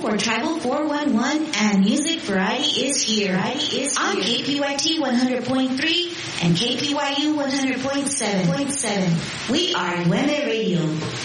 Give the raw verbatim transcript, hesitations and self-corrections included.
for Tribal four one one and Music Variety is here. Variety is on K P Y T one hundred point three and K P Y U one hundred point seven. We are Nueve Radio.